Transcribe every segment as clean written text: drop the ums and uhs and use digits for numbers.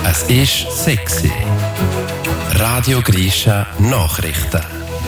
Es ist sexy. Radio Grisha Nachrichten.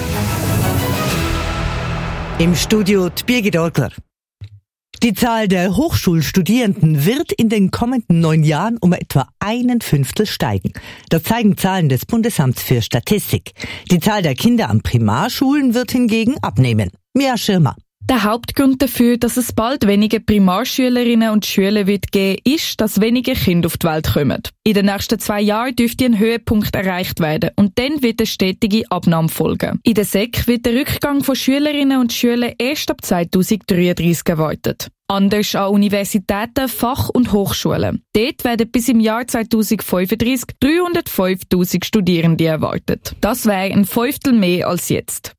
Im Studio die Birgit Orgler. Die Zahl der Hochschulstudierenden wird in den kommenden 9 Jahren um etwa 1/5 steigen. Das zeigen Zahlen des Bundesamts für Statistik. Die Zahl der Kinder an Primarschulen wird hingegen abnehmen. Mia Schirmer. Der Hauptgrund dafür, dass es bald weniger Primarschülerinnen und Schüler wird geben, ist, dass weniger Kinder auf die Welt kommen. In den nächsten 2 Jahren dürfte ein Höhepunkt erreicht werden und dann wird eine stetige Abnahme folgen. In der SEC wird der Rückgang von Schülerinnen und Schülern erst ab 2033 erwartet. Anders an Universitäten, Fach- und Hochschulen. Dort werden bis im Jahr 2035 305'000 Studierende erwartet. Das wäre ein 1/5 mehr als jetzt.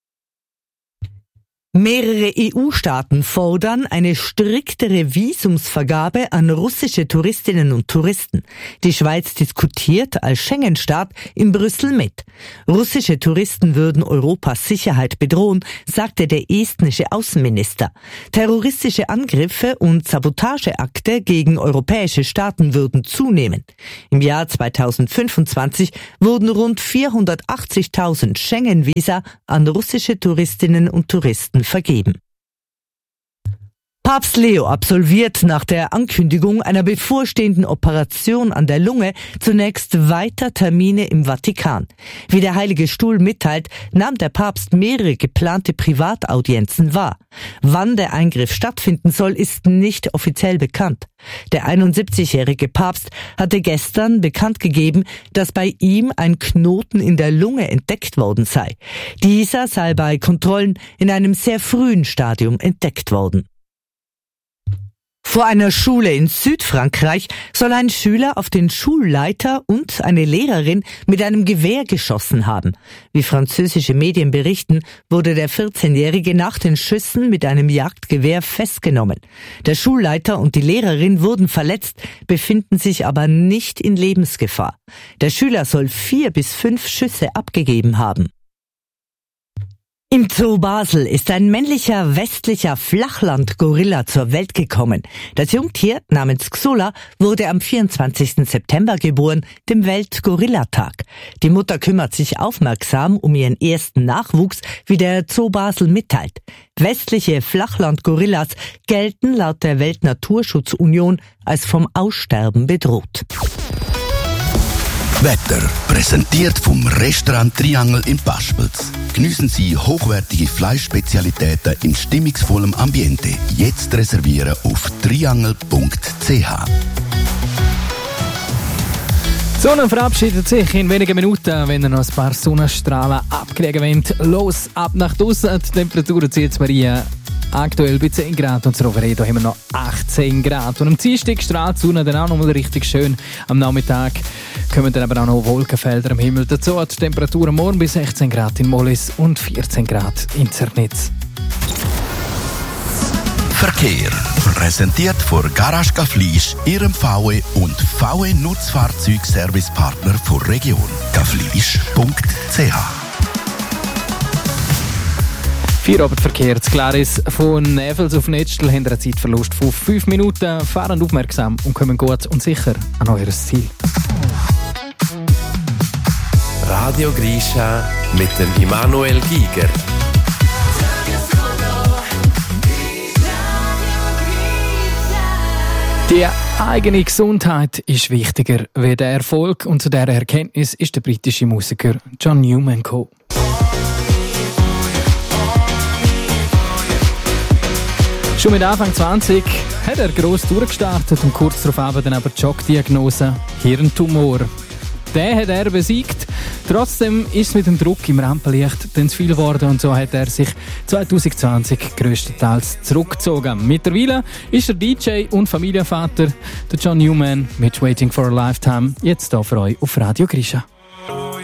Mehrere EU-Staaten fordern eine striktere Visumsvergabe an russische Touristinnen und Touristen. Die Schweiz diskutiert als Schengen-Staat in Brüssel mit. Russische Touristen würden Europas Sicherheit bedrohen, sagte der estnische Außenminister. Terroristische Angriffe und Sabotageakte gegen europäische Staaten würden zunehmen. Im Jahr 2025 wurden rund 480.000 Schengen-Visa an russische Touristinnen und Touristen vergeben. Papst Leo absolviert nach der Ankündigung einer bevorstehenden Operation an der Lunge zunächst weiter Termine im Vatikan. Wie der Heilige Stuhl mitteilt, nahm der Papst mehrere geplante Privataudienzen wahr. Wann der Eingriff stattfinden soll, ist nicht offiziell bekannt. Der 71-jährige Papst hatte gestern bekannt gegeben, dass bei ihm ein Knoten in der Lunge entdeckt worden sei. Dieser sei bei Kontrollen in einem sehr frühen Stadium entdeckt worden. Vor einer Schule in Südfrankreich soll ein Schüler auf den Schulleiter und eine Lehrerin mit einem Gewehr geschossen haben. Wie französische Medien berichten, wurde der 14-Jährige nach den Schüssen mit einem Jagdgewehr festgenommen. Der Schulleiter und die Lehrerin wurden verletzt, befinden sich aber nicht in Lebensgefahr. Der Schüler soll 4 bis 5 Schüsse abgegeben haben. Im Zoo Basel ist ein männlicher westlicher Flachland-Gorilla zur Welt gekommen. Das Jungtier namens Xola wurde am 24. September geboren, dem Welt-Gorilla-Tag. Die Mutter kümmert sich aufmerksam um ihren ersten Nachwuchs, wie der Zoo Basel mitteilt. Westliche Flachland-Gorillas gelten laut der Weltnaturschutzunion als vom Aussterben bedroht. Wetter präsentiert vom Restaurant Triangel in Paspels. Geniessen Sie hochwertige Fleischspezialitäten in stimmungsvollem Ambiente. Jetzt reservieren auf triangel.ch. Die Sonne verabschiedet sich in wenigen Minuten, wenn ihr noch ein paar Sonnenstrahlen abkriegen wollt. Los, ab nach draussen. Die Temperatur zieht Maria aktuell bei 10 Grad und in Roveredo haben wir noch 18 Grad. Und am Dienstag strahlt die Sonne dann auch noch mal richtig schön. Am Nachmittag kommen dann aber auch noch Wolkenfelder am Himmel. Dazu hat die Temperatur morgen bis 16 Grad in Mollis und 14 Grad in Zernitz. Verkehr. Präsentiert von Garage Gaflisch, Ihrem VW und VW Nutzfahrzeugservicepartner der Region. gaflisch.ch. Feierabendverkehr zu Glaris von Nevels auf Netzstel haben einen Zeitverlust von 5 Minuten. Fahren aufmerksam und kommen gut und sicher an euer Ziel. Radio Grisha mit dem Immanuel Giger. Die eigene Gesundheit ist wichtiger wie der Erfolg, und zu dieser Erkenntnis ist der britische Musiker John Newman gekommen. Schon mit Anfang 20 hat er gross durchgestartet und kurz darauf dann aber die Schockdiagnose Hirntumor. Den hat er besiegt. Trotzdem ist es mit dem Druck im Rampenlicht dann zu viel geworden und so hat er sich 2020 grösstenteils zurückgezogen. Mittlerweile ist er DJ und Familienvater, der John Newman mit Waiting for a Lifetime, jetzt hier für euch auf Radio Grisha.